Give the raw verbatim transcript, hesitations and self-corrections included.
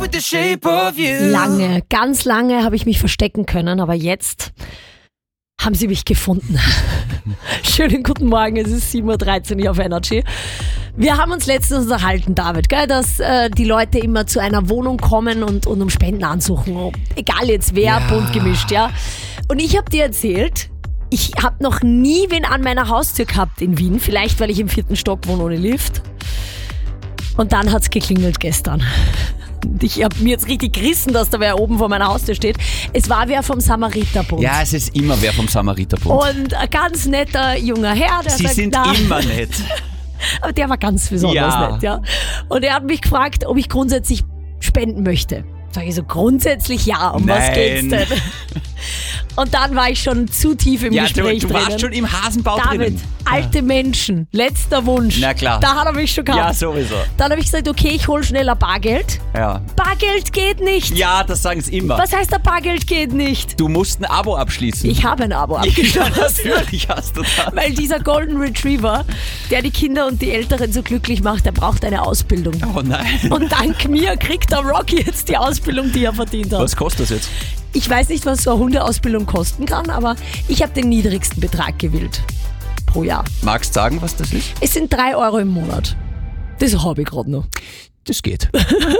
Lange, ganz lange habe ich mich verstecken können, aber jetzt haben sie mich gefunden. Schönen guten Morgen, es ist sieben Uhr dreizehn hier auf Energy. Wir haben uns letztens unterhalten, David, gell, dass äh, die Leute immer zu einer Wohnung kommen und, und um Spenden ansuchen. Ob, egal jetzt wer, Ja. bunt gemischt, ja. Und ich habe dir erzählt, ich habe noch nie wen an meiner Haustür gehabt in Wien. Vielleicht, weil ich im vierten Stock wohne ohne Lift. Und dann hat's geklingelt gestern. Ich habe mir jetzt richtig gerissen, dass da wer oben vor meiner Haustür steht. Es war wer vom Samariterbund. Ja, es ist immer wer vom Samariterbund. Und ein ganz netter junger Herr, der Sie sagt, sind na, immer nett. aber der war ganz besonders Ja. nett, ja. Und er hat mich gefragt, ob ich grundsätzlich spenden möchte. Sag ich so, grundsätzlich ja, um was Nein. geht's denn? Und dann war ich schon zu tief im Ja, du, Gespräch du drinnen. warst schon im Hasenbau David, drinnen. alte Menschen, letzter Wunsch. Na klar. Da hat er mich schon gehabt. Ja, sowieso. Dann habe ich gesagt, okay, ich hole schneller Bargeld. Ja. Bargeld geht nicht. Ja, das sagen sie immer. Was heißt, der Bargeld geht nicht? Du musst ein Abo abschließen. Ich habe ein Abo ja, abgeschlossen. natürlich hast du das. Weil dieser Golden Retriever, der die Kinder und die Älteren so glücklich macht, der braucht eine Ausbildung. Oh nein. Und dank mir kriegt der Rocky jetzt die Ausbildung, die er verdient hat. Was kostet das jetzt? Ich weiß nicht, was so eine Hundeausbildung kosten kann, aber ich habe den niedrigsten Betrag gewählt pro Jahr. Magst du sagen, was das ist? Es sind drei Euro im Monat. Das habe ich gerade noch. Das geht.